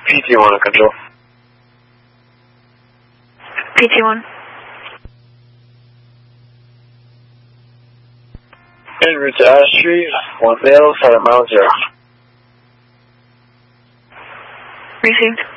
PT1 on control. PT1. En route to Ash Street, 1 Vail, 7 miles 0. Received.